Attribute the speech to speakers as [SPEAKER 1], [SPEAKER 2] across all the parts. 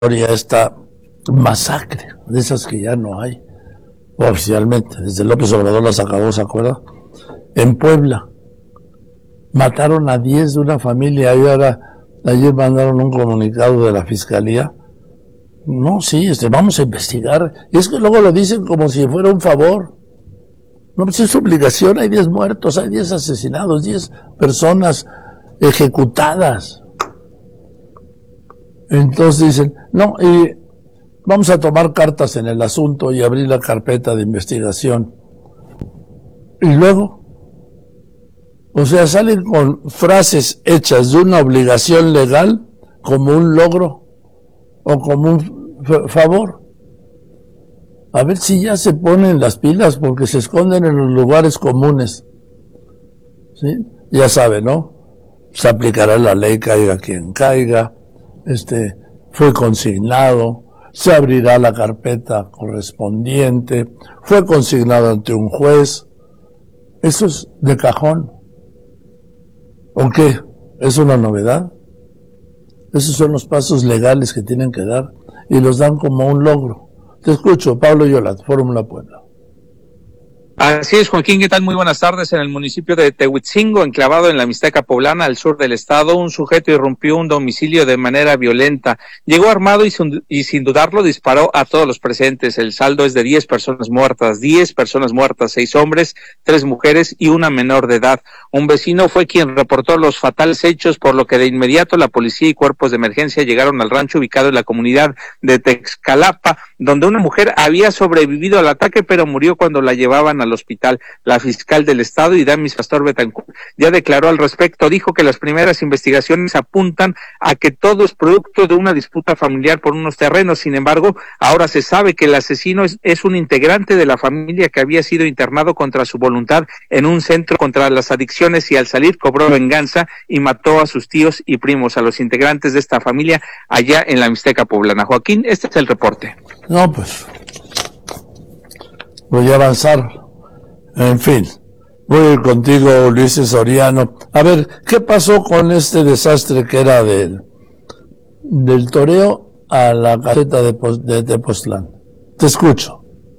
[SPEAKER 1] esta masacre, de esas que ya no hay, oficialmente, desde López Obrador las acabó, ¿se acuerda? En Puebla, mataron a 10 de una familia, y ahora, ayer mandaron un comunicado de la Fiscalía. No, sí, vamos a investigar, y es que luego lo dicen como si fuera un favor. No, pues es obligación, hay 10 muertos, hay 10 asesinados, 10 personas ejecutadas. Entonces dicen, no, y vamos a tomar cartas en el asunto y abrir la carpeta de investigación. Y luego, o sea, salen con frases hechas de una obligación legal como un logro o como un favor. A ver si ya se ponen las pilas porque se esconden en los lugares comunes. ¿Sí? Ya sabe, ¿no? Se aplicará la ley, caiga quien caiga. Fue consignado, se abrirá la carpeta correspondiente, fue consignado ante un juez. Eso es de cajón. ¿O qué? ¿Es una novedad? Esos son los pasos legales que tienen que dar y los dan como un logro. Te escucho, Pablo Yolat, Fórmula Puebla.
[SPEAKER 2] Así es, Joaquín, ¿qué tal? Muy buenas tardes. En el municipio de Tehuitzingo, enclavado en la Mixteca Poblana, al sur del estado, un sujeto irrumpió un domicilio de manera violenta. Llegó armado y sin dudarlo disparó a todos los presentes. El saldo es de 10 personas muertas, 6 hombres, 3 mujeres y una menor de edad. Un vecino fue quien reportó los fatales hechos, por lo que de inmediato la policía y cuerpos de emergencia llegaron al rancho ubicado en la comunidad de Texcalapa, donde una mujer había sobrevivido al ataque, pero murió cuando la llevaban al hospital. La fiscal del estado, Idamis Pastor Betancourt, ya declaró al respecto. Dijo que las primeras investigaciones apuntan a que todo es producto de una disputa familiar por unos terrenos. Sin embargo, ahora se sabe que el asesino es un integrante de la familia que había sido internado contra su voluntad en un centro contra las adicciones y al salir cobró venganza y mató a sus tíos y primos, a los integrantes de esta familia allá en la Mixteca Poblana. Joaquín, este es el reporte.
[SPEAKER 1] No, pues voy a avanzar. En fin, voy a ir contigo, Ulises Soriano. A ver, ¿qué pasó con este desastre que era del toreo a la caseta de Tepoztlán? Te escucho.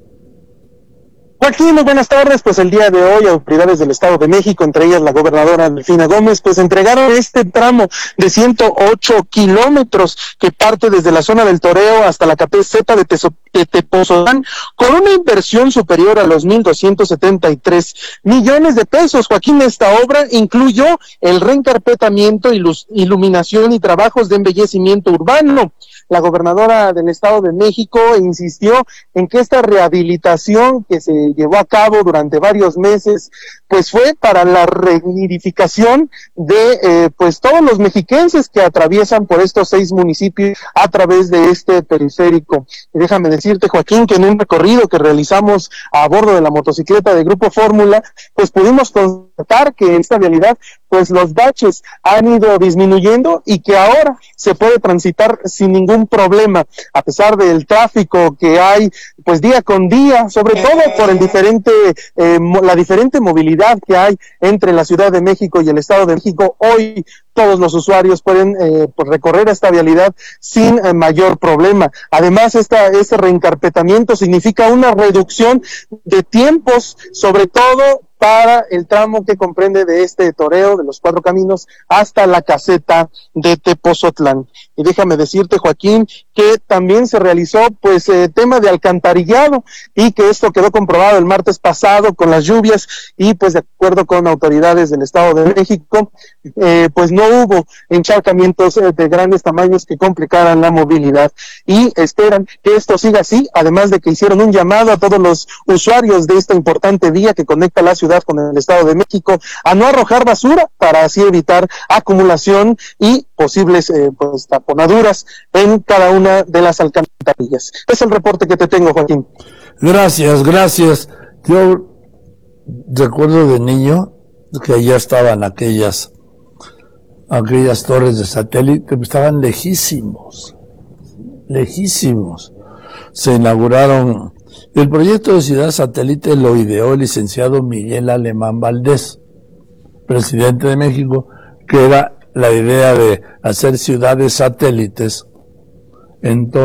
[SPEAKER 3] Joaquín, muy buenas tardes. Pues el día de hoy, autoridades del Estado de México, entre ellas la gobernadora Delfina Gómez, pues entregaron este tramo de 108 kilómetros que parte desde la zona del toreo hasta la caseta de Tepoztlán, con una inversión superior a los 1,273 millones de pesos. Joaquín, esta obra incluyó el reencarpetamiento, iluminación y trabajos de embellecimiento urbano. La gobernadora del Estado de México insistió en que esta rehabilitación que se llevó a cabo durante varios meses, pues fue para la reunificación de pues todos los mexiquenses que atraviesan por estos 6 municipios a través de este periférico. Y déjame decirte, Joaquín, que en un recorrido que realizamos a bordo de la motocicleta de Grupo Fórmula, pues pudimos constatar que en esta vialidad pues los baches han ido disminuyendo y que ahora se puede transitar sin ningún problema, a pesar del tráfico que hay pues día con día, sobre todo por el la diferente movilidad que hay entre la Ciudad de México y el Estado de México. Hoy todos los usuarios pueden pues recorrer esta vialidad sin mayor problema. Además, este reencarpetamiento significa una reducción de tiempos, sobre todo para el tramo que comprende de este toreo de los 4 caminos hasta la caseta de Tepozotlán. Y déjame decirte, Joaquín, que también se realizó pues tema de alcantarillado y que esto quedó comprobado el martes pasado con las lluvias y pues de acuerdo con autoridades del Estado de México, pues no hubo encharcamientos de grandes tamaños que complicaran la movilidad y esperan que esto siga así, además de que hicieron un llamado a todos los usuarios de esta importante vía que conecta la ciudad con el Estado de México a no arrojar basura para así evitar acumulación y posibles pues taponaduras en cada una de las alcantarillas. Es el reporte que te tengo, Joaquín.
[SPEAKER 1] Gracias. Yo recuerdo de niño que ya estaban aquellas torres de satélite, estaban lejísimos. Se inauguraron. El proyecto de ciudad satélite lo ideó el licenciado Miguel Alemán Valdés, presidente de México, que era la idea de hacer ciudades satélites en